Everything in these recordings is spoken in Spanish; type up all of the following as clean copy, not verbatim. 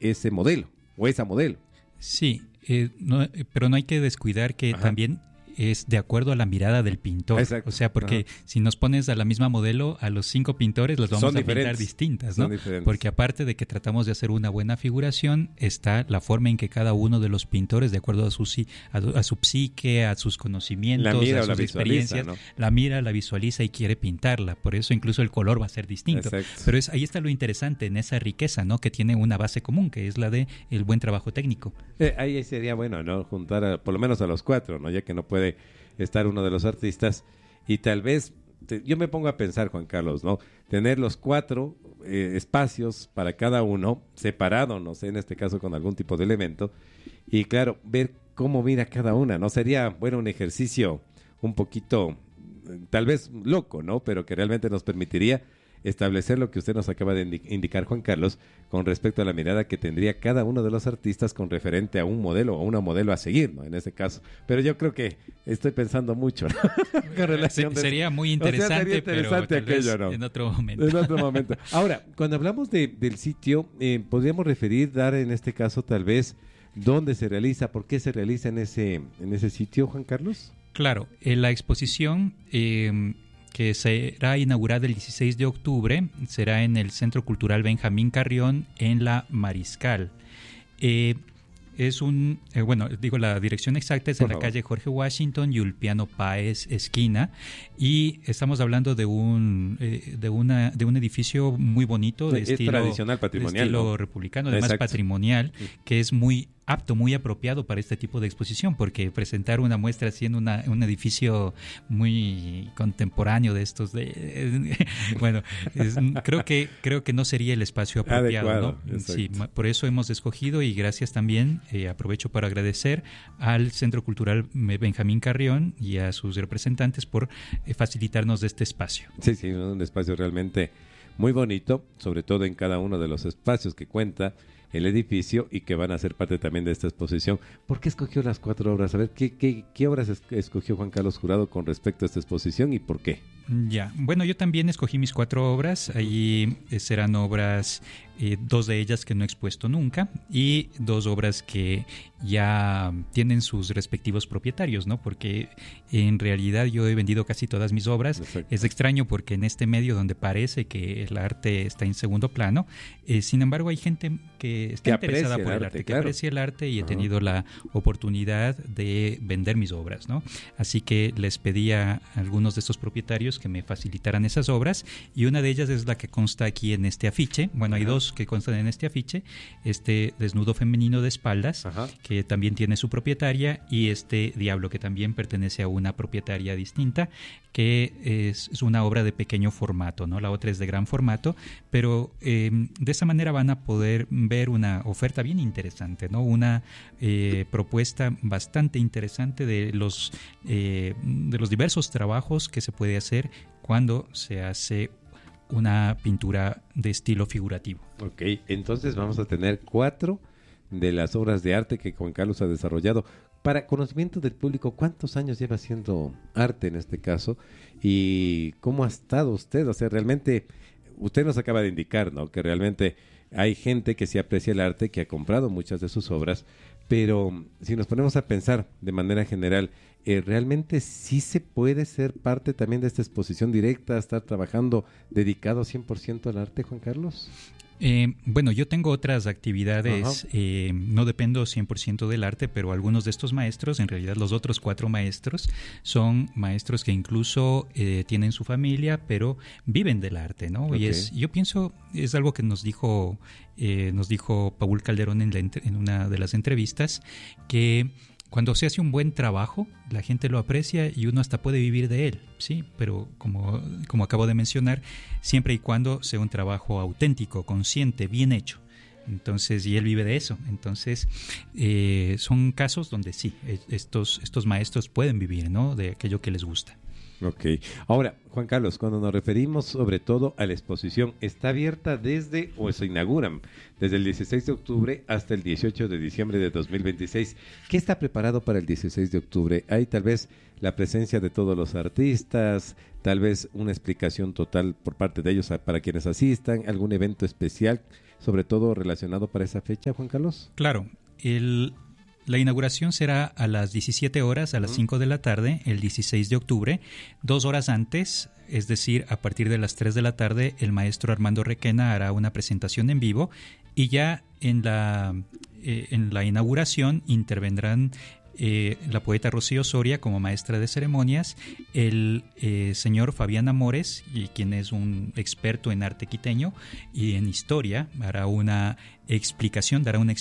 ese modelo o esa modelo. Sí, pero no hay que descuidar que también es de acuerdo a la mirada del pintor. Exacto. O sea, porque si nos pones a la misma modelo, a los 5 pintores los vamos a pintar distintas, ¿no? Son diferentes. Porque aparte de que tratamos de hacer una buena figuración, está la forma en que cada uno de los pintores, de acuerdo a su psique, a sus conocimientos, a sus experiencias, ¿no? La mira, la visualiza y quiere pintarla. Por eso incluso el color va a ser distinto. Exacto. Pero ahí está lo interesante en esa riqueza, ¿no? Que tiene una base común, que es la de el buen trabajo técnico. Ahí sería bueno, ¿no? Juntar por lo menos a los 4, ¿no? Ya que no puede estar uno de los artistas y tal vez, yo me pongo a pensar, Juan Carlos, ¿no? Tener los 4 espacios para cada uno, separado, no sé, en este caso con algún tipo de elemento, y claro, ver cómo mira cada una, ¿no? Sería, bueno, un ejercicio un poquito, tal vez loco, ¿no? Pero que realmente nos permitiría establecer lo que usted nos acaba de indicar, Juan Carlos, con respecto a la mirada que tendría cada uno de los artistas con referente a un modelo o una modelo a seguir, ¿no? En este caso. Pero yo creo que estoy pensando mucho, ¿no? Sería muy interesante, sería interesante pero aquello, ¿no? En otro momento. En otro momento. Ahora, cuando hablamos del sitio, podríamos dar en este caso tal vez dónde se realiza, por qué se realiza en ese sitio, Juan Carlos. Claro, la exposición que será inaugurada el 16 de octubre, será en el Centro Cultural Benjamín Carrión, en La Mariscal. La dirección exacta es en la calle Jorge Washington y Ulpiano Páez, esquina, y estamos hablando de un edificio muy bonito, de estilo tradicional, patrimonial, de estilo ¿no? republicano, además Exacto. Patrimonial, que es muy apto, muy apropiado para este tipo de exposición, porque presentar una muestra así en un edificio muy contemporáneo de estos creo que no sería el espacio apropiado, adecuado, ¿no? Sí, por eso hemos escogido, y gracias también, aprovecho para agradecer al Centro Cultural Benjamín Carrión y a sus representantes por facilitarnos este espacio. Sí, un espacio realmente muy bonito, sobre todo en cada uno de los espacios que cuenta el edificio y que van a ser parte también de esta exposición. ¿Por qué escogió las 4 obras? A ver, ¿qué obras escogió Juan Carlos Jurado con respecto a esta exposición y por qué? Ya, bueno, yo también escogí mis 4 obras. Allí serán obras, 2 de ellas que no he expuesto nunca y 2 obras que ya tienen sus respectivos propietarios, ¿no? Porque en realidad yo he vendido casi todas mis obras. Exacto. Es extraño porque en este medio donde parece que el arte está en segundo plano, sin embargo hay gente que está interesada por el arte, que aprecia el arte, y he tenido la oportunidad de vender mis obras, ¿no? Así que les pedí a algunos de estos propietarios que me facilitaran esas obras, y una de ellas es la que consta aquí en este afiche. Bueno, hay 2 que constan en este afiche: este desnudo femenino de espaldas, que también tiene su propietaria, y este diablo, que también pertenece a una propietaria distinta, que es una obra de pequeño formato, ¿no? La otra es de gran formato, pero de esa manera van a poder ver una oferta bien interesante, ¿no? Una propuesta bastante interesante de los diversos trabajos que se puede hacer cuando se hace una pintura de estilo figurativo. Ok, entonces vamos a tener 4 de las obras de arte que Juan Carlos ha desarrollado. Para conocimiento del público, ¿cuántos años lleva haciendo arte en este caso? ¿Y cómo ha estado usted? O sea, realmente, usted nos acaba de indicar, ¿no?, que realmente hay gente que sí aprecia el arte, que ha comprado muchas de sus obras, pero si nos ponemos a pensar de manera general, ¿realmente sí se puede ser parte también de esta exposición directa, estar trabajando dedicado 100% al arte, Juan Carlos? Bueno, yo tengo otras actividades, no dependo 100% del arte, pero algunos de estos maestros, en realidad los otros 4 maestros, son maestros que incluso tienen su familia, pero viven del arte, ¿no? Okay. Y yo pienso, es algo que nos dijo Paul Calderón en una de las entrevistas, que cuando se hace un buen trabajo, la gente lo aprecia y uno hasta puede vivir de él, sí, pero como acabo de mencionar, siempre y cuando sea un trabajo auténtico, consciente, bien hecho. Entonces, y él vive de eso. Entonces, son casos donde sí, estos maestros pueden vivir, ¿no?, de aquello que les gusta. Ok. Ahora, Juan Carlos, cuando nos referimos sobre todo a la exposición, está abierta se inauguran desde el 16 de octubre hasta el 18 de diciembre de 2026. ¿Qué está preparado para el 16 de octubre? ¿Hay tal vez la presencia de todos los artistas, tal vez una explicación total por parte de ellos para quienes asistan, algún evento especial, sobre todo relacionado para esa fecha, Juan Carlos? Claro, la inauguración será a las 17 horas, a las 5 de la tarde, el 16 de octubre. 2 horas antes, es decir, a partir de las 3 de la tarde, el maestro Armando Requena hará una presentación en vivo y ya en la inauguración intervendrán la poeta Rocío Soria como maestra de ceremonias, el señor Fabián Amores, quien es un experto en arte quiteño y en historia, dará una explicación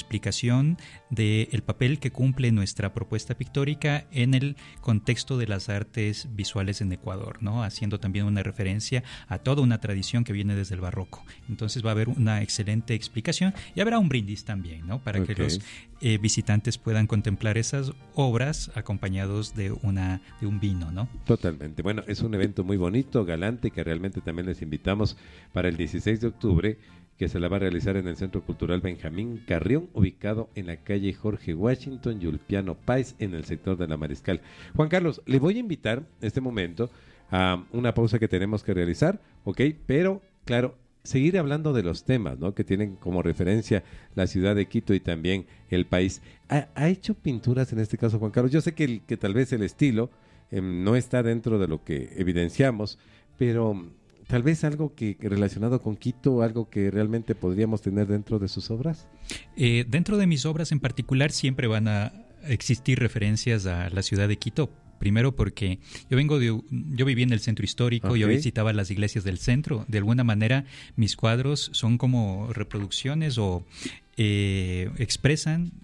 del papel que cumple nuestra propuesta pictórica en el contexto de las artes visuales en Ecuador, ¿no? Haciendo también una referencia a toda una tradición que viene desde el barroco. Entonces va a haber una excelente explicación y habrá un brindis también, ¿no? Para que los visitantes puedan contemplar esas obras acompañados de un vino, ¿no? Totalmente. Bueno, es un evento muy bonito, galante, que realmente también les invitamos para el 16 de octubre, que se la va a realizar en el Centro Cultural Benjamín Carrión, ubicado en la calle Jorge Washington y Ulpiano Páez, en el sector de la Mariscal. Juan Carlos, le voy a invitar en este momento a una pausa que tenemos que realizar, ¿ok? Pero, claro, seguir hablando de los temas, ¿no?, que tienen como referencia la ciudad de Quito y también el país. ¿Ha hecho pinturas en este caso, Juan Carlos? Yo sé que tal vez el estilo no está dentro de lo que evidenciamos, pero tal vez algo que relacionado con Quito, algo que realmente podríamos tener dentro de sus obras. Dentro de mis obras en particular siempre van a existir referencias a la ciudad de Quito. Primero porque yo viví en el centro histórico, yo visitaba las iglesias del centro. De alguna manera mis cuadros son como reproducciones o expresan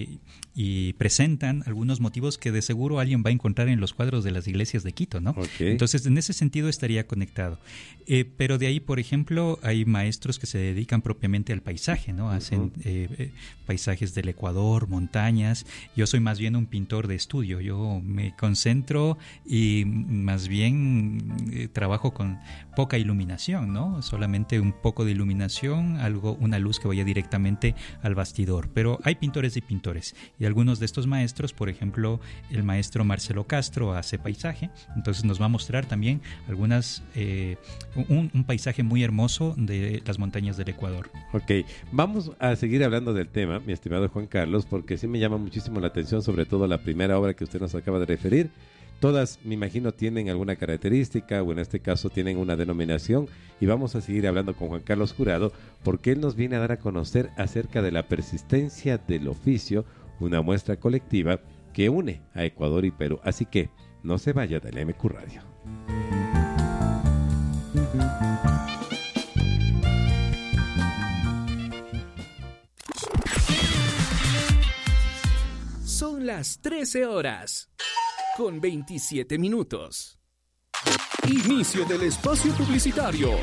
y presentan algunos motivos que de seguro alguien va a encontrar en los cuadros de las iglesias de Quito, ¿no? Entonces, en ese sentido estaría conectado. Pero de ahí, por ejemplo, hay maestros que se dedican propiamente al paisaje, ¿no? Hacen paisajes del Ecuador, montañas. Yo soy más bien un pintor de estudio. Yo me concentro y más bien trabajo con poca iluminación, ¿no? Solamente un poco de iluminación, una luz que vaya directamente al bastidor. Pero hay pintores y pintores. Y algunos de estos maestros, por ejemplo, el maestro Marcelo Castro hace paisaje, entonces nos va a mostrar también un paisaje muy hermoso de las montañas del Ecuador. Ok, vamos a seguir hablando del tema, mi estimado Juan Carlos, porque sí me llama muchísimo la atención, sobre todo la primera obra que usted nos acaba de referir. Todas, me imagino, tienen alguna característica o en este caso tienen una denominación, y vamos a seguir hablando con Juan Carlos Jurado porque él nos viene a dar a conocer acerca de la persistencia del oficio, una muestra colectiva que une a Ecuador y Perú. Así que no se vaya del MQ Radio. Son las 13 horas con 27 minutos. Inicio del espacio publicitario.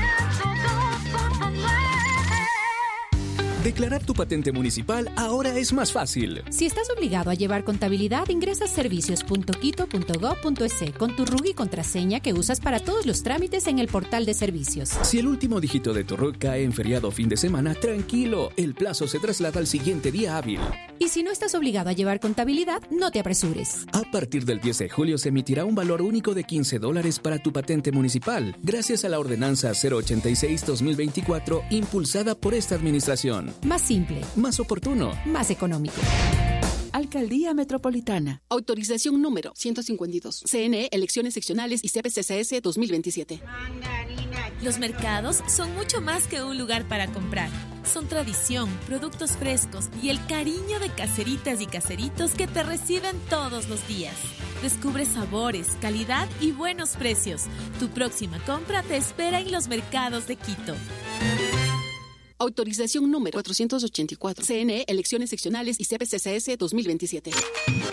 Declarar tu patente municipal ahora es más fácil. Si estás obligado a llevar contabilidad, ingresa a servicios.quito.gov.es con tu RUC y contraseña que usas para todos los trámites en el portal de servicios. Si el último dígito de tu RUC cae en feriado o fin de semana, tranquilo, el plazo se traslada al siguiente día hábil. Y si no estás obligado a llevar contabilidad, no te apresures. A partir del 10 de julio se emitirá un valor único de $15 para tu patente municipal, gracias a la ordenanza 086-2024 impulsada por esta administración. Más simple, más oportuno, más económico. Alcaldía Metropolitana. Autorización número 152. CNE, elecciones seccionales y CPCCS 2027. Los mercados son mucho más que un lugar para comprar. Son tradición, productos frescos y el cariño de caseritas y caseritos que te reciben todos los días. Descubre sabores, calidad y buenos precios. Tu próxima compra te espera en los mercados de Quito. Autorización número 484. CNE, elecciones seccionales y CPCCS 2027.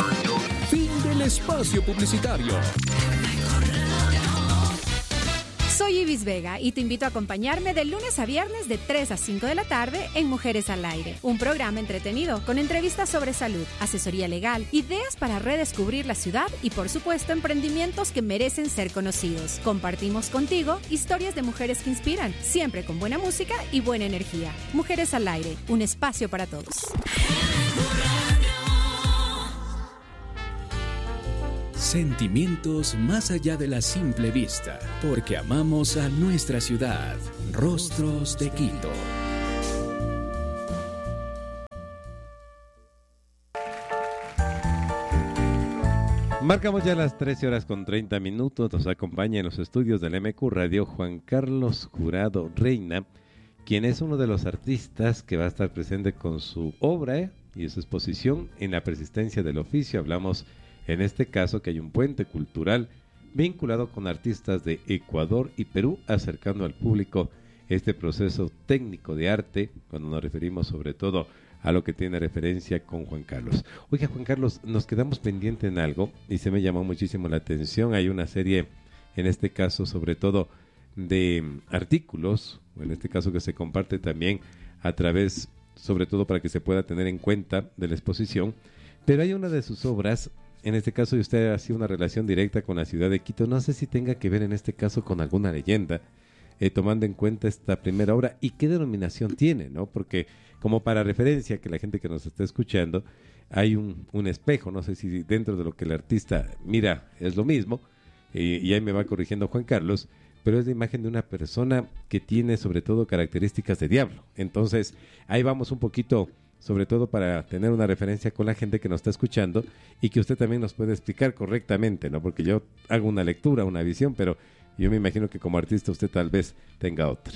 Fin del espacio publicitario. Soy Ibis Vega y te invito a acompañarme de lunes a viernes de 3 a 5 de la tarde en Mujeres al Aire, un programa entretenido con entrevistas sobre salud, asesoría legal, ideas para redescubrir la ciudad y por supuesto emprendimientos que merecen ser conocidos. Compartimos contigo historias de mujeres que inspiran, siempre con buena música y buena energía. Mujeres al Aire, un espacio para todos. Sentimientos más allá de la simple vista, porque amamos a nuestra ciudad. Rostros de Quito. Marcamos ya las 13 horas con 30 minutos. Nos acompaña en los estudios del MQ Radio Juan Carlos Jurado Reina, quien es uno de los artistas que va a estar presente con su obra y su exposición en la persistencia del oficio. Hablamos en este caso que hay un puente cultural vinculado con artistas de Ecuador y Perú, acercando al público este proceso técnico de arte, cuando nos referimos sobre todo a lo que tiene referencia con Juan Carlos. Oiga, Juan Carlos, nos quedamos pendientes en algo y se me llamó muchísimo la atención. Hay una serie, en este caso sobre todo de artículos, o en este caso que se comparte también a través, sobre todo para que se pueda tener en cuenta de la exposición, pero hay una de sus obras. En este caso, usted ha sido una relación directa con la ciudad de Quito. No sé si tenga que ver en este caso con alguna leyenda, tomando en cuenta esta primera obra y qué denominación tiene, ¿no? Porque como para referencia, que la gente que nos está escuchando, hay un espejo. No sé si dentro de lo que el artista mira es lo mismo, y ahí me va corrigiendo Juan Carlos, pero es la imagen de una persona que tiene sobre todo características de diablo. Entonces, ahí vamos un poquito, sobre todo para tener una referencia con la gente que nos está escuchando y que usted también nos puede explicar correctamente, ¿no? Porque yo hago una lectura, una visión, pero yo me imagino que como artista usted tal vez tenga otra.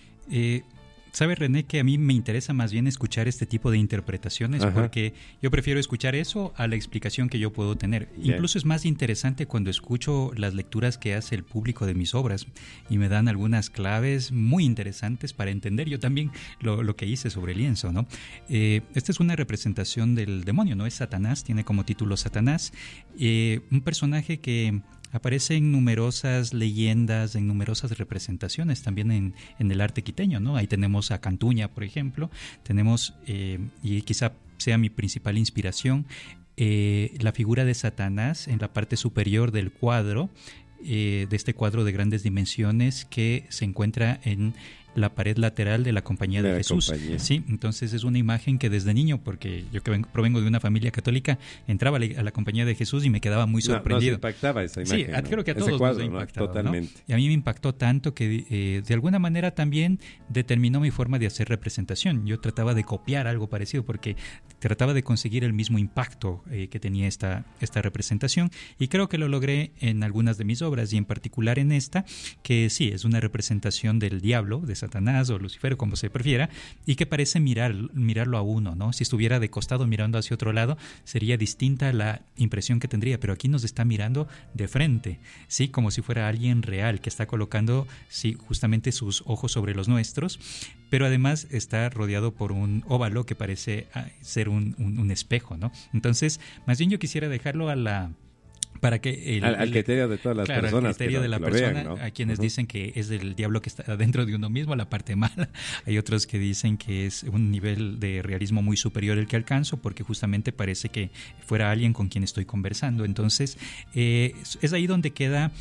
¿Sabe, René, que a mí me interesa más bien escuchar este tipo de interpretaciones? Ajá. Porque yo prefiero escuchar eso a la explicación que yo puedo tener. Bien. Incluso es más interesante cuando escucho las lecturas que hace el público de mis obras y me dan algunas claves muy interesantes para entender yo también lo que hice sobre el lienzo, ¿no? Esta es una representación del demonio, ¿no? Es Satanás, tiene como título Satanás, un personaje que aparece en numerosas leyendas, en numerosas representaciones también en el arte quiteño, ¿no? Ahí tenemos a Cantuña, por ejemplo, tenemos, y quizá sea mi principal inspiración, la figura de Satanás en la parte superior del cuadro, de este cuadro de grandes dimensiones que se encuentra en la pared lateral de la Compañía de Jesús. Sí, entonces es una imagen que desde niño, porque yo que provengo de una familia católica, entraba a la Compañía de Jesús y me quedaba muy sorprendido. Nos impactaba esa imagen. Sí, creo que a todos cuadro, nos ha impactado, ¿no? Totalmente. ¿No? Y a mí me impactó tanto que de alguna manera también determinó mi forma de hacer representación. Yo trataba de copiar algo parecido porque trataba de conseguir el mismo impacto que tenía esta representación, y creo que lo logré en algunas de mis obras y en particular en esta, que sí, es una representación del diablo, de Satanás o Lucifer, como se prefiera, y que parece mirarlo a uno, ¿no? Si estuviera de costado mirando hacia otro lado, sería distinta la impresión que tendría, pero aquí nos está mirando de frente, ¿sí? Como si fuera alguien real que está colocando, sí, justamente sus ojos sobre los nuestros, pero además está rodeado por un óvalo que parece ser un espejo, ¿no? Entonces, más bien yo quisiera dejarlo para que al criterio de todas las personas, al criterio de la persona, vean, ¿no? A quienes dicen que es el diablo que está dentro de uno mismo, la parte mala. Hay otros que dicen que es un nivel de realismo muy superior el que alcanzo, porque justamente parece que fuera alguien con quien estoy conversando. Entonces es ahí donde queda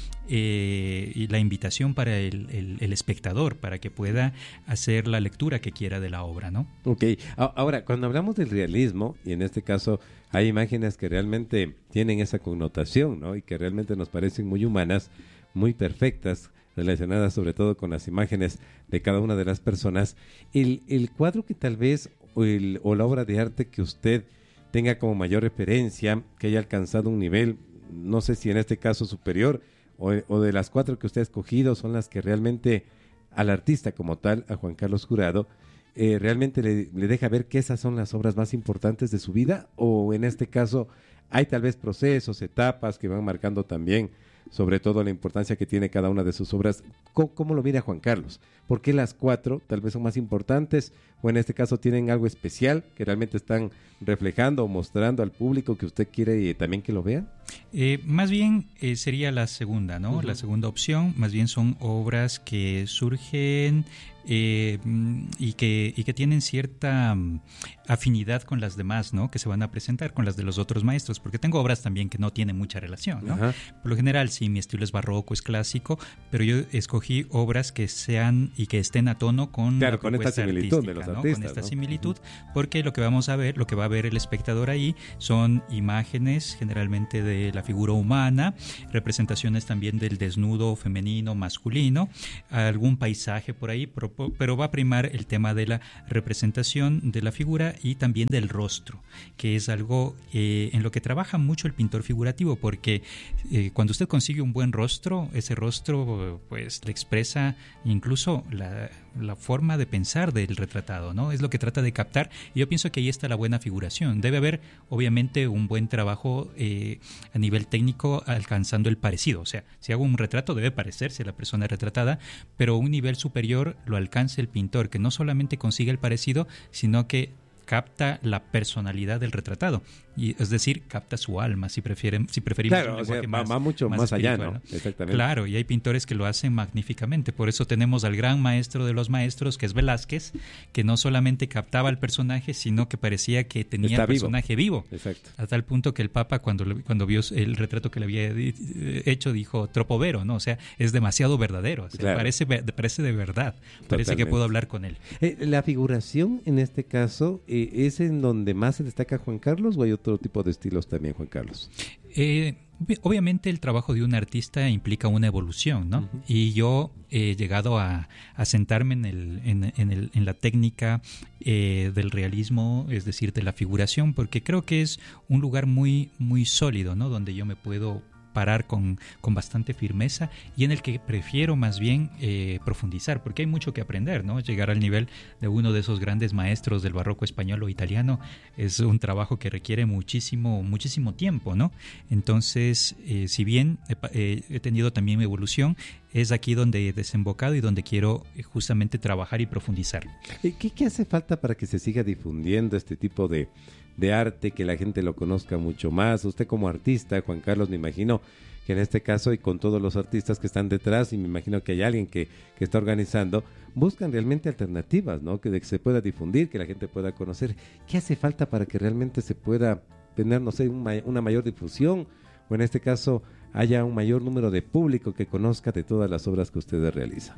la invitación para el espectador, para que pueda hacer la lectura que quiera de la obra, ¿no? Ok, ahora cuando hablamos del realismo, y en este caso hay imágenes que realmente tienen esa connotación, ¿no? Y que realmente nos parecen muy humanas, muy perfectas, relacionadas sobre todo con las imágenes de cada una de las personas. El cuadro que tal vez, o la obra de arte que usted tenga como mayor referencia, que haya alcanzado un nivel, no sé si en este caso superior, o de las 4 que usted ha escogido, son las que realmente al artista como tal, a Juan Carlos Jurado, realmente le deja ver que esas son las obras más importantes de su vida, o en este caso hay tal vez procesos, etapas que van marcando también sobre todo la importancia que tiene cada una de sus obras. ¿Cómo lo mira Juan Carlos? ¿Por qué las 4 tal vez son más importantes o en este caso tienen algo especial que realmente están reflejando o mostrando al público que usted quiere también que lo vea? Más bien sería la segunda, ¿no? La segunda opción, más bien son obras que surgen y que tienen cierta afinidad con las demás, ¿no? Que se van a presentar con las de los otros maestros, porque tengo obras también que no tienen mucha relación, ¿no? Por lo general, sí, mi estilo es barroco, es clásico, pero yo escogí obras que sean y que estén a tono con la con esta similitud de los artistas, con esta similitud, porque lo que vamos a ver, lo que va a ver el espectador ahí son imágenes generalmente de la figura humana, representaciones también del desnudo femenino, masculino, algún paisaje por ahí, pero va a primar el tema de la representación de la figura y también del rostro, que es algo en lo que trabaja mucho el pintor figurativo, porque cuando usted consigue un buen rostro, ese rostro pues le expresa incluso la forma de pensar del retratado, ¿no? Es lo que trata de captar, y yo pienso que ahí está la buena figuración. Debe haber obviamente un buen trabajo a nivel técnico alcanzando el parecido, o sea, si hago un retrato debe parecerse a la persona retratada, pero un nivel superior lo alcance el pintor, que no solamente consigue el parecido, sino que capta la personalidad del retratado, y es decir, capta su alma, si preferimos claro, un lenguaje va mucho más allá, ¿no? Exactamente. Claro, y hay pintores que lo hacen magníficamente, por eso tenemos al gran maestro de los maestros, que es Velázquez, que no solamente captaba el personaje, sino que parecía que tenía el personaje vivo. Exacto. A tal punto que el Papa, cuando vio el retrato que le había hecho, dijo troppo vero, ¿no? O sea, es demasiado verdadero, o sea, claro. parece de verdad, parece que puedo hablar con él. La figuración, en este caso, ¿es en donde más se destaca Juan Carlos o hay otro tipo de estilos también, Juan Carlos? Obviamente el trabajo de un artista implica una evolución, ¿no? Y yo he llegado a sentarme en la técnica del realismo, es decir, de la figuración, porque creo que es un lugar muy, muy sólido, ¿no? Donde yo me puedo parar con bastante firmeza y en el que prefiero más bien profundizar, porque hay mucho que aprender, ¿no? Llegar al nivel de uno de esos grandes maestros del barroco español o italiano es un trabajo que requiere muchísimo tiempo, ¿no? Entonces, si bien he tenido también mi evolución, es aquí donde he desembocado y donde quiero justamente trabajar y profundizar. ¿Qué hace falta para que se siga difundiendo este tipo de arte, que la gente lo conozca mucho más? Usted como artista, Juan Carlos, me imagino que en este caso y con todos los artistas que están detrás, y me imagino que hay alguien que está organizando, buscan realmente alternativas, ¿no? Que se pueda difundir, que la gente pueda conocer. ¿Qué hace falta para que realmente se pueda tener, no sé, una mayor difusión, o en este caso haya un mayor número de público que conozca de todas las obras que ustedes realizan?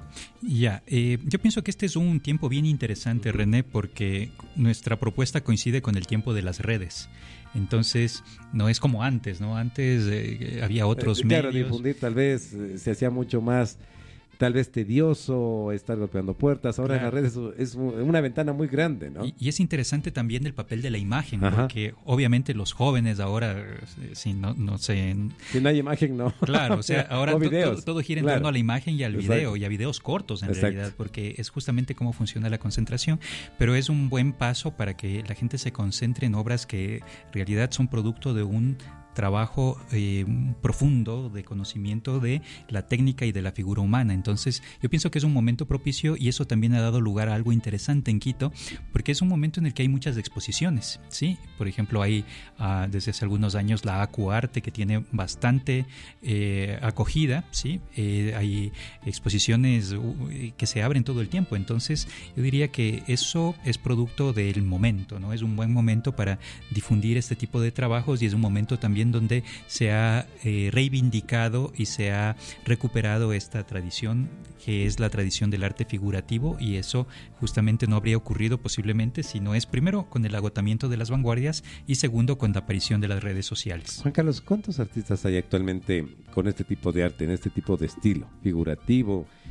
Yo pienso que este es un tiempo bien interesante, René, porque nuestra propuesta coincide con el tiempo de las redes. Entonces, no es como antes, ¿no? Antes había otros medios. Claro, difundir tal vez se hacía mucho más, tal vez tedioso, estar golpeando puertas. Ahora en las redes es una ventana muy grande, ¿no? Y es interesante también el papel de la imagen, porque obviamente los jóvenes ahora, si no sé... Si no hay imagen, no. Claro, o sea, ahora todo gira en torno a la imagen y al video, Exacto. y a videos cortos en realidad, porque es justamente cómo funciona la concentración, pero es un buen paso para que la gente se concentre en obras que en realidad son producto de un trabajo profundo de conocimiento de la técnica y de la figura humana. Entonces yo pienso que es un momento propicio, y eso también ha dado lugar a algo interesante en Quito, porque es un momento en el que hay muchas exposiciones, ¿sí? Por ejemplo, hay desde hace algunos años la AcuArte, que tiene bastante acogida, ¿sí? Hay exposiciones que se abren todo el tiempo. Entonces yo diría que eso es producto del momento, ¿no? Es un buen momento para difundir este tipo de trabajos, y es un momento también donde se ha reivindicado y se ha recuperado esta tradición, que es la tradición del arte figurativo, y eso justamente no habría ocurrido posiblemente si no es, primero, con el agotamiento de las vanguardias, y segundo, con la aparición de las redes sociales. Juan Carlos, ¿cuántos artistas hay actualmente con este tipo de arte, en este tipo de estilo figurativo,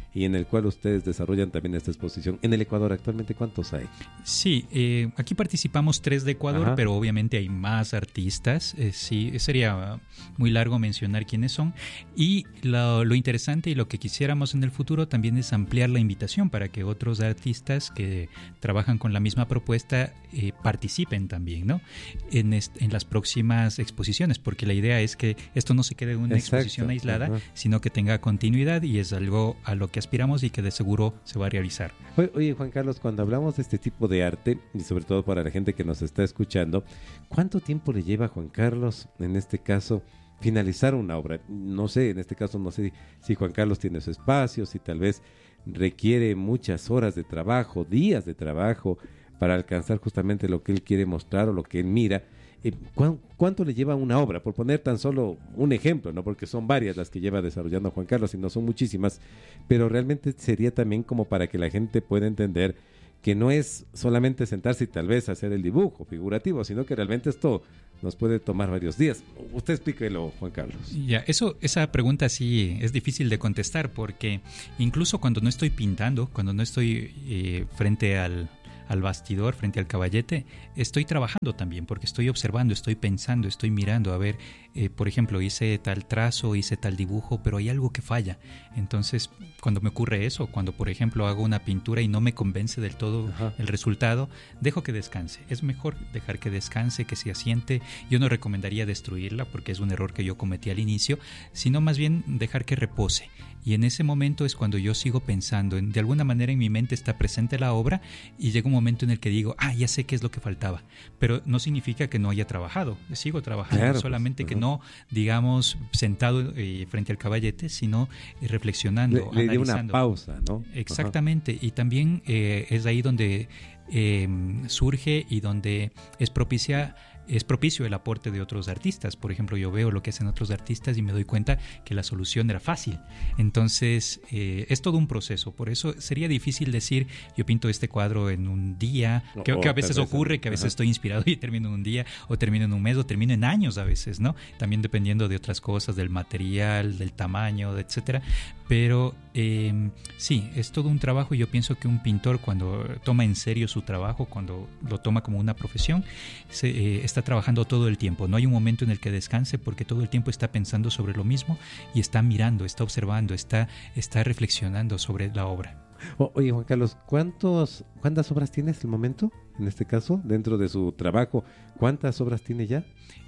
y en el cual ustedes desarrollan también esta exposición. En el Ecuador actualmente, ¿cuántos hay? Sí, aquí participamos 3 de Ecuador, Ajá. pero obviamente hay más artistas. Sí, sería muy largo mencionar quiénes son. Y lo interesante y lo que quisiéramos en el futuro también es ampliar la invitación para que otros artistas que trabajan con la misma propuesta participen también, ¿no? En las próximas exposiciones, porque la idea es que esto no se quede en una exposición aislada, ajá, sino que tenga continuidad, y es algo a lo que aspiramos y que de seguro se va a realizar. Oye, Juan Carlos, cuando hablamos de este tipo de arte, y sobre todo para la gente que nos está escuchando, ¿cuánto tiempo le lleva a Juan Carlos, en este caso, finalizar una obra? No sé, en este caso no sé si Juan Carlos tiene su espacio, si tal vez requiere muchas horas de trabajo, días de trabajo, para alcanzar justamente lo que él quiere mostrar o lo que él mira. ¿Cuánto le lleva una obra? Por poner tan solo un ejemplo, ¿no? Porque son varias las que lleva desarrollando Juan Carlos y no son muchísimas, pero realmente sería también como para que la gente pueda entender que no es solamente sentarse y tal vez hacer el dibujo figurativo, sino que realmente esto nos puede tomar varios días. Usted explíquelo, Juan Carlos. Ya, esa pregunta sí es difícil de contestar, porque incluso cuando no estoy pintando, cuando no estoy frente al bastidor, frente al caballete, estoy trabajando también, porque estoy observando, estoy pensando, estoy mirando, a ver, por ejemplo, hice tal trazo, hice tal dibujo, pero hay algo que falla. Entonces, cuando me ocurre eso, cuando por ejemplo hago una pintura y no me convence del todo Ajá. el resultado, dejo que descanse. Es mejor dejar que descanse, que se asiente. Yo no recomendaría destruirla, porque es un error que yo cometí al inicio, sino más bien dejar que repose. Y en ese momento es cuando yo sigo pensando, de alguna manera en mi mente está presente la obra, y llega un momento en el que digo, ya sé qué es lo que faltaba, pero no significa que no haya trabajado, sigo trabajando, claro, solamente pues, que no, digamos, sentado frente al caballete, sino reflexionando, le dio analizando. una pausa, ¿no? Exactamente, y también es ahí donde surge y donde es propicio el aporte de otros artistas. Por ejemplo, yo veo lo que hacen otros artistas y me doy cuenta que la solución era fácil. Entonces, es todo un proceso. Por eso sería difícil decir, yo pinto este cuadro en un día, que a veces ocurre, que a veces estoy inspirado y termino en un día, o termino en un mes, o termino en años a veces, ¿no? También dependiendo de otras cosas, del material, del tamaño, etcétera. Pero sí, es todo un trabajo, y yo pienso que un pintor, cuando toma en serio su trabajo, cuando lo toma como una profesión, está trabajando todo el tiempo. No hay un momento en el que descanse, porque todo el tiempo está pensando sobre lo mismo y está mirando, está observando, está reflexionando sobre la obra. Oye, Juan Carlos, ¿cuántas obras tienes hasta el momento? En este caso, dentro de su trabajo, ¿cuántas obras tiene ya?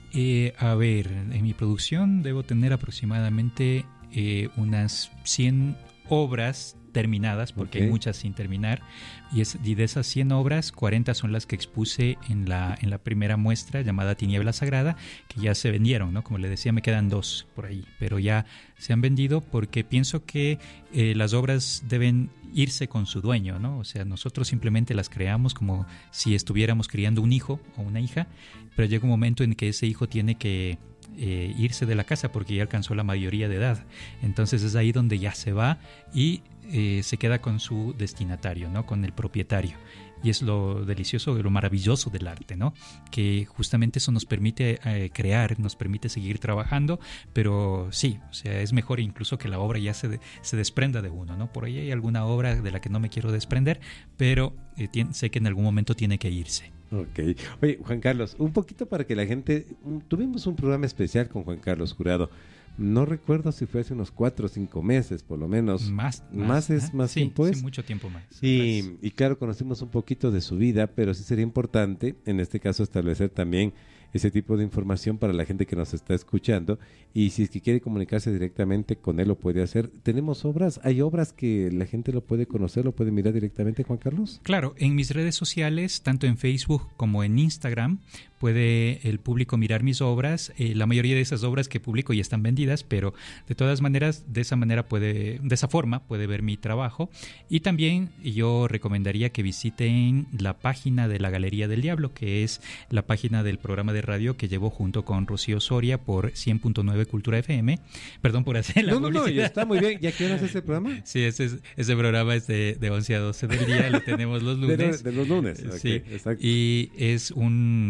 A ver, en mi producción debo tener aproximadamente unas 100 obras terminadas, porque hay muchas sin terminar, y de esas 100 obras, 40 son las que expuse en la primera muestra llamada Tiniebla Sagrada, que ya se vendieron, ¿no? Como le decía, me quedan 2 por ahí, pero ya se han vendido, porque pienso que las obras deben irse con su dueño, ¿no? O sea, nosotros simplemente las creamos como si estuviéramos criando un hijo o una hija, pero llega un momento en que ese hijo tiene que irse de la casa porque ya alcanzó la mayoría de edad. Entonces es ahí donde ya se va y se queda con su destinatario, ¿no? Con el propietario. Y es lo delicioso, lo maravilloso del arte, ¿no? Que justamente eso nos permite crear, nos permite seguir trabajando, pero sí, o sea, es mejor incluso que la obra ya se desprenda de uno, ¿no? Por ahí hay alguna obra de la que no me quiero desprender, pero sé que en algún momento tiene que irse. Ok. Oye, Juan Carlos, un poquito para que la gente... Tuvimos un programa especial con Juan Carlos Jurado. No recuerdo si fue hace unos 4 o 5 meses, por lo menos. Más tiempo es. Sí, mucho tiempo más. Y claro, conocimos un poquito de su vida, pero sí sería importante, en este caso, establecer también ese tipo de información para la gente que nos está escuchando, y si es que quiere comunicarse directamente con él, lo puede hacer. ¿Tenemos obras? ¿Hay obras que la gente lo puede conocer, lo puede mirar directamente, Juan Carlos? Claro, en mis redes sociales, tanto en Facebook como en Instagram, puede el público mirar mis obras. La mayoría de esas obras que publico ya están vendidas, pero de todas maneras, de esa forma puede ver mi trabajo. Y también yo recomendaría que visiten la página de la Galería del Diablo, que es la página del programa de radio que llevo junto con Rocío Soria por 100.9 Cultura FM. Perdón por hacer la publicidad. No, ya está muy bien. ¿Ya qué hora es ese programa? Sí, ese programa es de 11 a 12 del día, lo tenemos los lunes. De los lunes. Sí, Okay, exacto. y es un espacio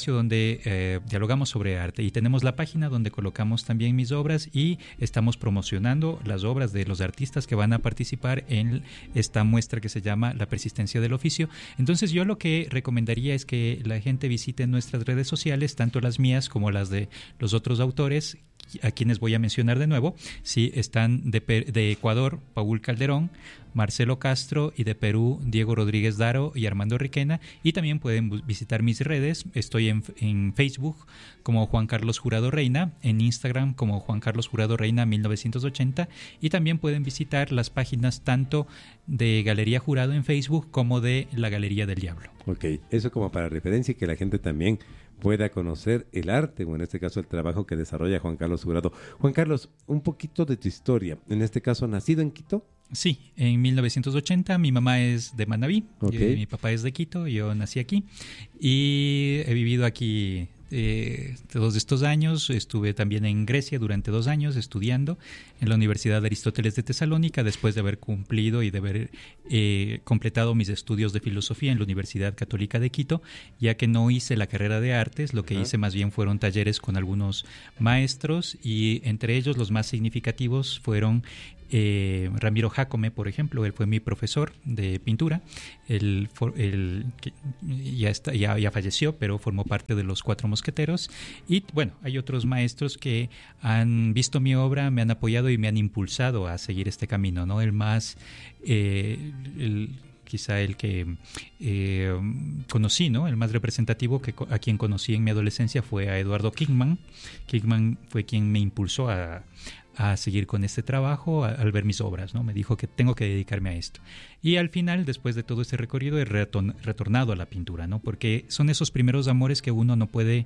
espacio donde dialogamos sobre arte y tenemos la página donde colocamos también mis obras y estamos promocionando las obras de los artistas que van a participar en esta muestra que se llama La Persistencia del Oficio. Entonces yo lo que recomendaría es que la gente visite nuestras redes sociales, tanto las mías como las de los otros autores, a quienes voy a mencionar de nuevo. Sí, están de Ecuador, Paul Calderón, Marcelo Castro, y de Perú, Diego Rodríguez Daro y Armando Riquena. Y también pueden visitar mis redes. Estoy en Facebook como Juan Carlos Jurado Reina, en Instagram como Juan Carlos Jurado Reina 1980, y también pueden visitar las páginas tanto de Galería Jurado en Facebook como de la Galería del Diablo. Ok, eso como para referencia y que la gente también pueda conocer el arte, o en este caso el trabajo que desarrolla Juan Carlos Jurado. Juan Carlos, un poquito de tu historia. En este caso, ¿nacido en Quito? Sí, en 1980. Mi mamá es de Manabí, Okay. Mi papá es de Quito, yo nací aquí y he vivido aquí todos estos años. Estuve también en Grecia durante 2 años estudiando en la Universidad de Aristóteles de Tesalónica, después de haber cumplido y de haber completado mis estudios de filosofía en la Universidad Católica de Quito, ya que no hice la carrera de artes. Lo que hice más bien fueron talleres con algunos maestros, y entre ellos los más significativos fueron Ramiro Jácome, por ejemplo. Él fue mi profesor de pintura. Él ya falleció, pero formó parte de los 4 mosqueteros. Y bueno, hay otros maestros que han visto mi obra, me han apoyado y me han impulsado a seguir este camino, ¿no? El más quizá el que conocí, ¿no? El más representativo a quien conocí en mi adolescencia fue a Eduardo Kingman. Kingman fue quien me impulsó a seguir con este trabajo al ver mis obras, ¿no? Me dijo que tengo que dedicarme a esto. Y al final, después de todo este recorrido, he retornado a la pintura, ¿no? Porque son esos primeros amores que uno no puede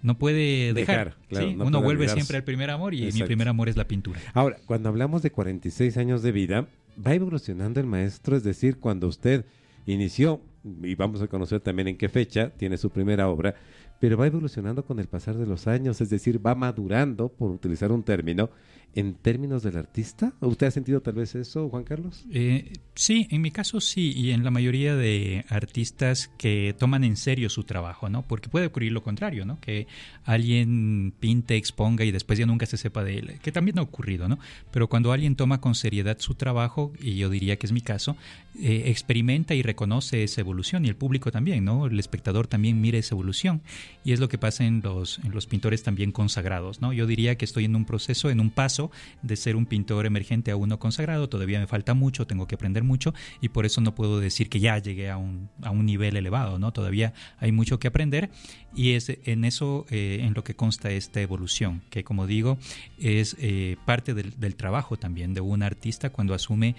dejar. Claro, ¿sí? no Uno puede vuelve olvidarse. siempre al primer amor, y Exacto. mi primer amor es la pintura. Ahora, cuando hablamos de 46 años de vida, va evolucionando el maestro, es decir, cuando usted inició, y vamos a conocer también en qué fecha tiene su primera obra, pero va evolucionando con el pasar de los años, es decir, va madurando, por utilizar un término, en términos del artista. ¿Usted ha sentido tal vez eso, Juan Carlos? Sí, en mi caso sí, y en la mayoría de artistas que toman en serio su trabajo, ¿no? Porque puede ocurrir lo contrario, ¿no? Que alguien pinte, exponga y después ya nunca se sepa de él, que también ha ocurrido, ¿no? Pero cuando alguien toma con seriedad su trabajo, y yo diría que es mi caso, experimenta y reconoce esa evolución, y el público también, ¿no? El espectador también mira esa evolución, y es lo que pasa en los pintores también consagrados, ¿no? Yo diría que estoy en un proceso, en un paso de ser un pintor emergente a uno consagrado. Todavía me falta mucho, tengo que aprender mucho, y por eso no puedo decir que ya llegué a un nivel elevado, ¿no? Todavía hay mucho que aprender, y es en eso en lo que consta esta evolución, que, como digo, es parte del trabajo también de un artista cuando asume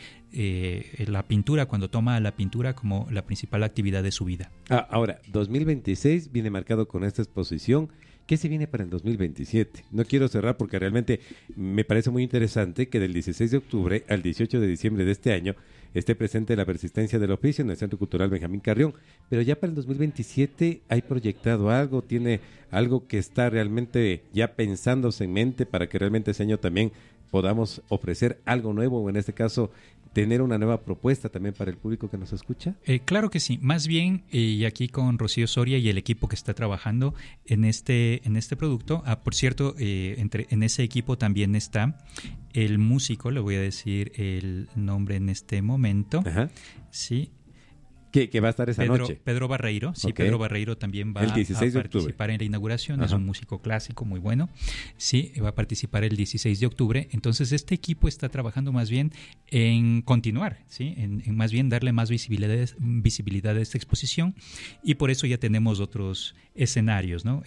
la pintura, cuando toma la pintura como la principal actividad de su vida. Ahora, 2026 viene marcado con esta exposición. ¿Qué se viene para el 2027? No quiero cerrar porque realmente me parece muy interesante que del 16 de octubre al 18 de diciembre de este año esté presente La Persistencia del Oficio en el Centro Cultural Benjamín Carrión. Pero ya para el 2027, ¿hay proyectado algo? ¿Tiene algo que está realmente ya pensándose en mente para que realmente ese año también podamos ofrecer algo nuevo, o en este caso tener una nueva propuesta también para el público que nos escucha? Claro que sí, más bien, y aquí con Rocío Soria y el equipo que está trabajando en este producto. Por cierto, en ese equipo también está el músico, le voy a decir el nombre en este momento. Ajá. Sí. Que va a estar esa noche. Pedro Barreiro, sí, Okay. Pedro Barreiro también va El 16 de a participar octubre. en la inauguración. Ajá. Es un músico clásico muy bueno, sí, va a participar el 16 de octubre. Entonces este equipo está trabajando más bien en continuar, sí, en más bien darle más visibilidad a esta exposición, y por eso ya tenemos otros escenarios, ¿no?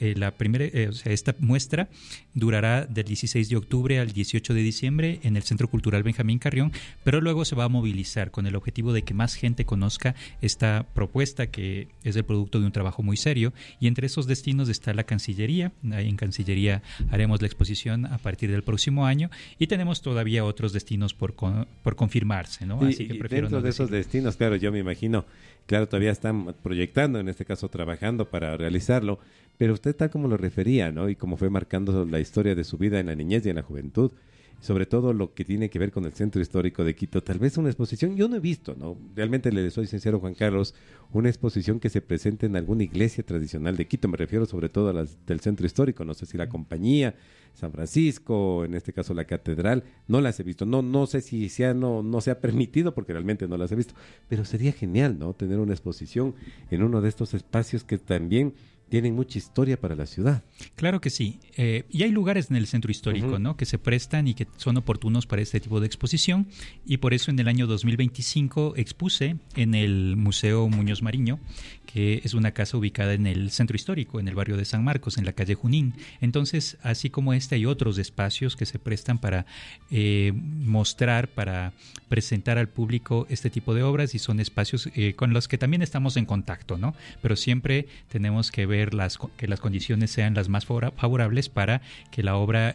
Esta muestra durará del 16 de octubre al 18 de diciembre en el Centro Cultural Benjamín Carrión, pero luego se va a movilizar con el objetivo de que más gente conozca esta propuesta, que es el producto de un trabajo muy serio. Y entre esos destinos está la Cancillería. Ahí en Cancillería haremos la exposición a partir del próximo año, y tenemos todavía otros destinos por confirmarse, ¿no? Así que prefiero dentro no de esos decirlo. destinos, claro, yo me imagino, claro, todavía están proyectando, en este caso trabajando para realizarlo, pero usted, tal como lo refería, ¿no? Y como fue marcando la historia de su vida en la niñez y en la juventud, sobre todo lo que tiene que ver con el Centro Histórico de Quito. Tal vez una exposición, yo no he visto, ¿no? Realmente le soy sincero, Juan Carlos, una exposición que se presente en alguna iglesia tradicional de Quito. Me refiero sobre todo a las del Centro Histórico, no sé si la Compañía, San Francisco, en este caso la Catedral, no las he visto. No sé si no se ha permitido porque realmente no las he visto, pero sería genial, ¿no? Tener una exposición en uno de estos espacios que también tienen mucha historia para la ciudad. Claro que sí. Y hay lugares en el centro histórico, ¿no?, que se prestan y que son oportunos para este tipo de exposición. Y por eso en el año 2025 expuse en el Museo Muñoz Mariño, que es una casa ubicada en el centro histórico, en el barrio de San Marcos, en la calle Junín. Entonces, así como este, hay otros espacios que se prestan para mostrar, para presentar al público este tipo de obras, y son espacios con los que también estamos en contacto, ¿no? Pero siempre tenemos que ver que las condiciones sean las más favorables para que la obra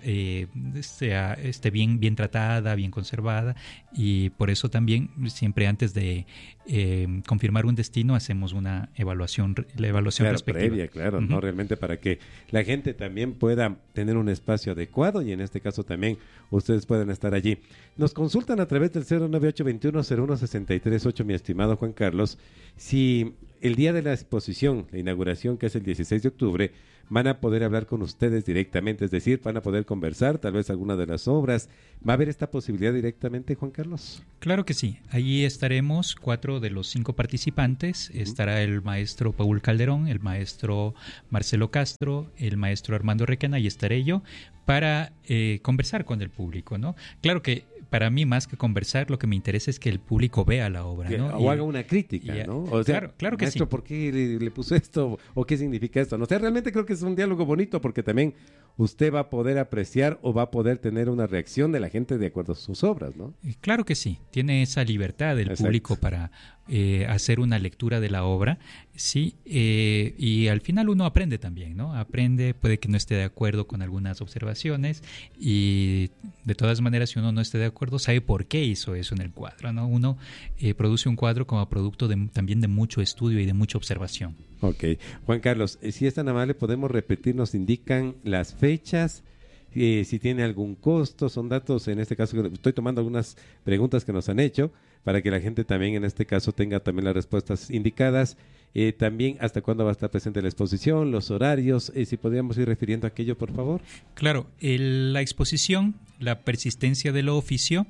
esté bien tratada, bien conservada, y por eso también siempre antes de confirmar un destino hacemos una evaluación respectiva. Previa, claro, ¿no? Realmente para que la gente también pueda tener un espacio adecuado, y en este caso también ustedes puedan estar allí. Nos consultan a través del 09821-016338, mi estimado Juan Carlos, si el día de la exposición, la inauguración, que es el 16 de octubre, van a poder hablar con ustedes directamente, es decir, van a poder conversar tal vez alguna de las obras. ¿Va a haber esta posibilidad directamente, Juan Carlos? Claro que sí. Allí estaremos 4 de los 5 participantes. Estará el maestro Paul Calderón, el maestro Marcelo Castro, el maestro Armando Requena, y estaré yo para conversar con el público, ¿no? Claro que para mí, más que conversar, lo que me interesa es que el público vea la obra, ¿no? O haga una crítica, ¿no? O sea, claro que maestro, sí. ¿por qué le puso esto? ¿O qué significa esto? No sé, realmente creo que es un diálogo bonito, porque también usted va a poder apreciar o va a poder tener una reacción de la gente de acuerdo a sus obras, ¿no? Claro que sí. Tiene esa libertad el público para hacer una lectura de la obra, sí, y al final uno aprende también, ¿no? Aprende, puede que no esté de acuerdo con algunas observaciones, y de todas maneras, si uno no esté de acuerdo, sabe por qué hizo eso en el cuadro, ¿no? Uno produce un cuadro como producto también de mucho estudio y de mucha observación. Ok. Juan Carlos, si es tan amable, podemos repetir, nos indican las fechas, si tiene algún costo, son datos, en este caso estoy tomando algunas preguntas que nos han hecho, para que la gente también en este caso tenga también las respuestas indicadas. También hasta cuándo va a estar presente la exposición, los horarios, si podríamos ir refiriendo a aquello, por favor. Claro, la exposición, La persistencia del oficio,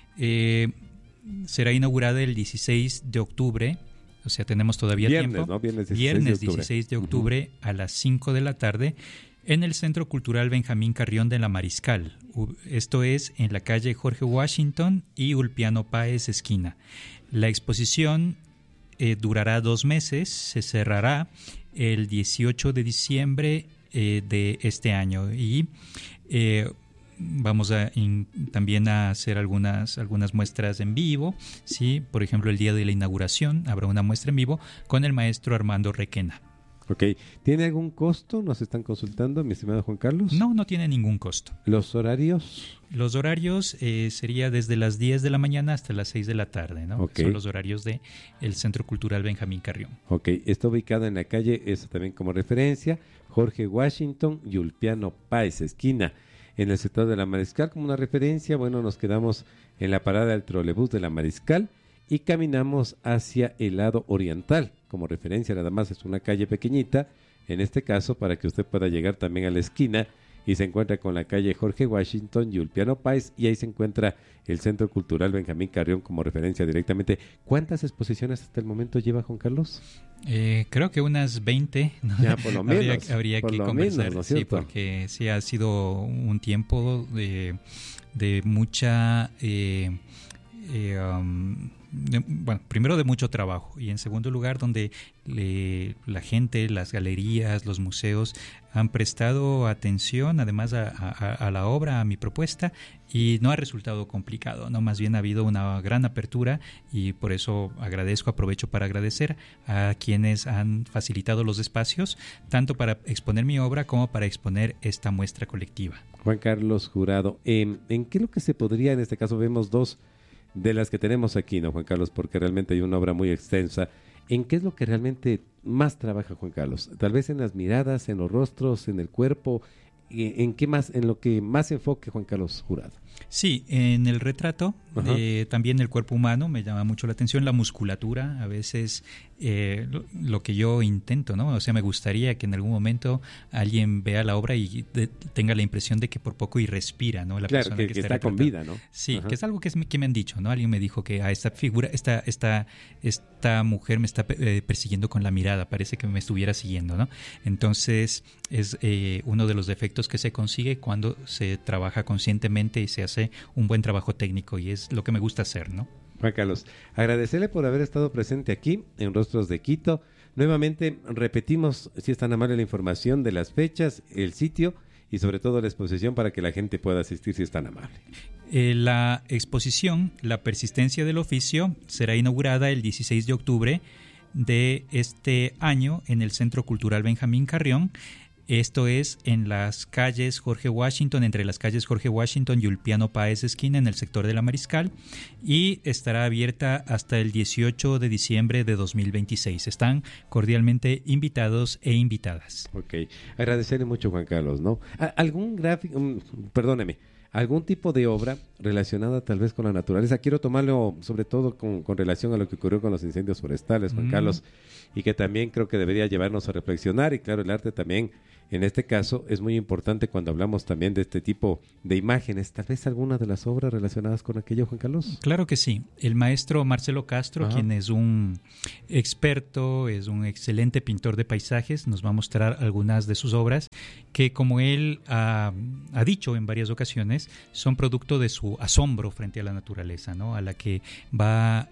será inaugurada el 16 de octubre, o sea, tenemos todavía tiempo. ¿No? Viernes 16 de octubre a las 5 de la tarde en el Centro Cultural Benjamín Carrión de la Mariscal. Esto es en la calle Jorge Washington y Ulpiano Páez esquina. La exposición durará 2 meses, se cerrará el 18 de diciembre de este año, y vamos también a hacer algunas muestras en vivo, ¿sí? Por ejemplo, el día de la inauguración habrá una muestra en vivo con el maestro Armando Requena. Ok. ¿Tiene algún costo? ¿Nos están consultando, mi estimado Juan Carlos? No tiene ningún costo. ¿Los horarios? Los horarios sería desde las 10 de la mañana hasta las 6 de la tarde, ¿no? Okay. Son los horarios del Centro Cultural Benjamín Carrión. Ok. Está ubicado en la calle, eso también como referencia, Jorge Washington y Ulpiano Páez esquina, en el sector de la Mariscal. Como una referencia, bueno, nos quedamos en la parada del trolebús de la Mariscal y caminamos hacia el lado oriental. Como referencia, nada más es una calle pequeñita, en este caso, para que usted pueda llegar también a la esquina, y se encuentra con la calle Jorge Washington y Ulpiano Páez, y ahí se encuentra el Centro Cultural Benjamín Carrión como referencia directamente. ¿Cuántas exposiciones hasta el momento lleva, Juan Carlos? Creo que unas 20, ¿no? Ya, por lo menos. habría que conversar, ¿no? Sí, porque sí ha sido un tiempo de mucha... primero de mucho trabajo, y en segundo lugar donde la gente, las galerías, los museos han prestado atención además a la obra, a mi propuesta, y no ha resultado complicado, ¿no? Más bien ha habido una gran apertura, y por eso aprovecho para agradecer a quienes han facilitado los espacios, tanto para exponer mi obra como para exponer esta muestra colectiva. Juan Carlos Jurado, ¿en qué es lo que se podría, en este caso vemos 2 de las que tenemos aquí, ¿no, Juan Carlos? Porque realmente hay una obra muy extensa. ¿En qué es lo que realmente más trabaja Juan Carlos? Tal vez en las miradas, en los rostros, en el cuerpo. ¿En qué más, en lo que más enfoque Juan Carlos Jurado? Sí, en el retrato, también el cuerpo humano me llama mucho la atención, la musculatura, a veces lo que yo intento, ¿no? O sea, me gustaría que en algún momento alguien vea la obra y tenga la impresión de que por poco y respira, ¿no? La claro, que está con vida, ¿no? Sí, que es algo que me han dicho, ¿no? Alguien me dijo que esta figura, esta mujer me está persiguiendo con la mirada, parece que me estuviera siguiendo, ¿no? Entonces, es uno de los defectos que se consigue cuando se trabaja conscientemente y se hace un buen trabajo técnico, y es lo que me gusta hacer, ¿no? Juan Carlos, agradecerle por haber estado presente aquí en Rostros de Quito. Nuevamente repetimos, si es tan amable, la información de las fechas, el sitio y sobre todo la exposición para que la gente pueda asistir, si es tan amable. La exposición, La persistencia del oficio, será inaugurada el 16 de octubre de este año en el Centro Cultural Benjamín Carrión. Esto es en las calles Jorge Washington, entre las calles Jorge Washington y Ulpiano Páez esquina, en el sector de la Mariscal, y estará abierta hasta el 18 de diciembre de 2026. Están cordialmente invitados e invitadas. Ok, agradecerle mucho, Juan Carlos, ¿no? ¿Algún gráfico, perdóneme, algún tipo de obra relacionada tal vez con la naturaleza? Quiero tomarlo sobre todo con relación a lo que ocurrió con los incendios forestales, Juan Carlos, y que también creo que debería llevarnos a reflexionar. Y claro, el arte también, en este caso, es muy importante cuando hablamos también de este tipo de imágenes. Tal vez alguna de las obras relacionadas con aquello, Juan Carlos. Claro que sí. El maestro Marcelo Castro, quien es un experto, es un excelente pintor de paisajes, nos va a mostrar algunas de sus obras que, como él ha dicho en varias ocasiones, son producto de su asombro frente a la naturaleza, ¿no? A la que va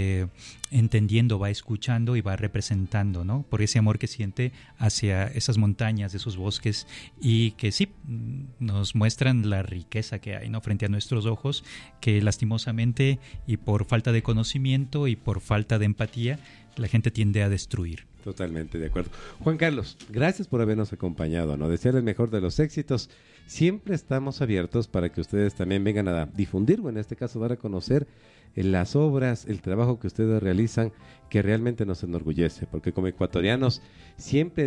entendiendo, va escuchando y va representando, ¿no? Por ese amor que siente hacia esas montañas, esos bosques, y que sí nos muestran la riqueza que hay, ¿no? Frente a nuestros ojos, que lastimosamente y por falta de conocimiento y por falta de empatía la gente tiende a destruir. Totalmente de acuerdo. Juan Carlos, gracias por habernos acompañado, ¿no? Desear el mejor de los éxitos. Siempre estamos abiertos para que ustedes también vengan a difundir, o en este caso dar a conocer las obras, el trabajo que ustedes realizan, que realmente nos enorgullece, porque como ecuatorianos siempre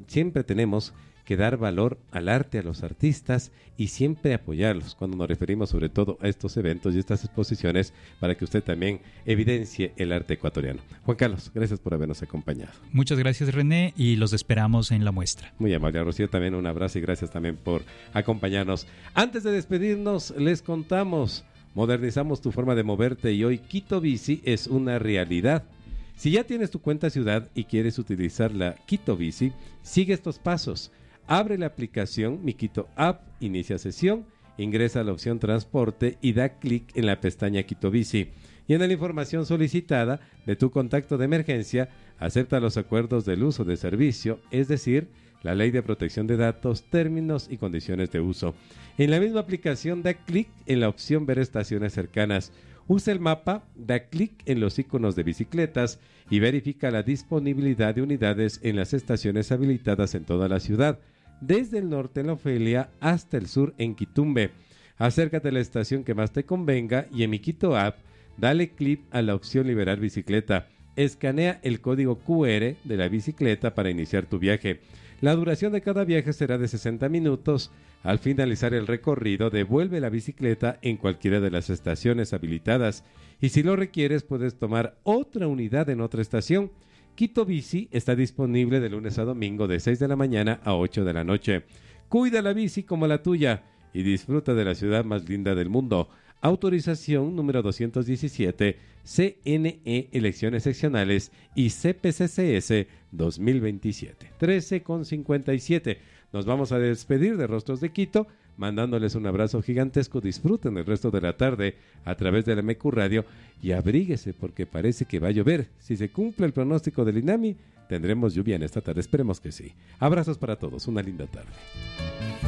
tenemos que dar valor al arte, a los artistas, y siempre apoyarlos cuando nos referimos sobre todo a estos eventos y estas exposiciones, para que usted también evidencie el arte ecuatoriano. Juan Carlos, gracias por habernos acompañado. Muchas gracias, René, y los esperamos en la muestra. Muy amable, Rocío, también un abrazo y gracias también por acompañarnos. Antes de despedirnos, les contamos, modernizamos tu forma de moverte y hoy Quito Bici es una realidad. Si ya tienes tu cuenta ciudad y quieres utilizar la Quito Bici, sigue estos pasos. Abre la aplicación Mi Quito App, inicia sesión, ingresa a la opción transporte y da clic en la pestaña Quito Bici. Y en la información solicitada de tu contacto de emergencia, acepta los acuerdos del uso de servicio, es decir, la Ley de Protección de Datos, términos y condiciones de uso. En la misma aplicación da clic en la opción Ver estaciones cercanas. Usa el mapa, da clic en los iconos de bicicletas y verifica la disponibilidad de unidades en las estaciones habilitadas en toda la ciudad, desde el norte en La Ofelia hasta el sur en Quitumbe. Acércate a la estación que más te convenga y en Mi Quito App, dale clic a la opción Liberar bicicleta. Escanea el código QR de la bicicleta para iniciar tu viaje. La duración de cada viaje será de 60 minutos. Al finalizar el recorrido, devuelve la bicicleta en cualquiera de las estaciones habilitadas. Y si lo requieres, puedes tomar otra unidad en otra estación. Quito Bici está disponible de lunes a domingo de 6 de la mañana a 8 de la noche. Cuida la bici como la tuya y disfruta de la ciudad más linda del mundo. Autorización número 217, CNE Elecciones Seccionales y CPCCS 2027. 13:57. Nos vamos a despedir de Rostros de Quito, mandándoles un abrazo gigantesco. Disfruten el resto de la tarde a través de la MQ Radio y abríguese porque parece que va a llover. Si se cumple el pronóstico del INAMI, tendremos lluvia en esta tarde. Esperemos que sí. Abrazos para todos. Una linda tarde.